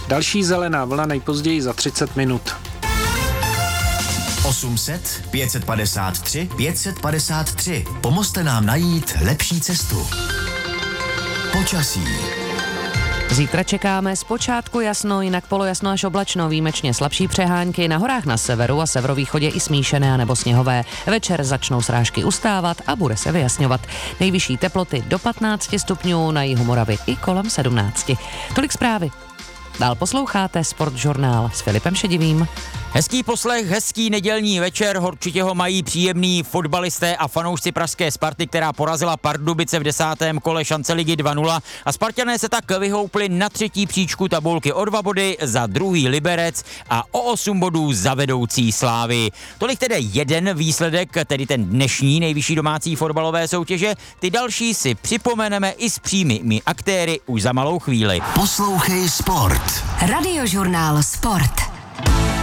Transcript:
Další zelená vlna nejpozději za 30 minut. 800 553 553. Pomozte nám najít lepší cestu. Počasí. Zítra čekáme zpočátku jasno, jinak polojasno až oblačno, výjimečně slabší přehánky, na horách na severu a severovýchodě i smíšené nebo sněhové. Večer začnou srážky ustávat a bude se vyjasňovat. Nejvyšší teploty do 15 stupňů, na jihu Moravy i kolem 17. Tolik zprávy. Dál posloucháte Sportžurnál s Filipem Šedivým. Hezký poslech, hezký nedělní večer, určitě ho mají příjemný fotbalisté a fanoušci pražské Sparty, která porazila Pardubice v 10. kole šance ligy 2-0 a Spartané se tak vyhoupli na 3. příčku tabulky o 2 body za 2. Liberec a o 8 bodů za vedoucí Slávy. Tolik tedy jeden výsledek, tedy ten dnešní nejvyšší domácí fotbalové soutěže, ty další si připomeneme i s přímými aktéry už za malou chvíli. Poslouchej Sport. Radiožurnál Sport.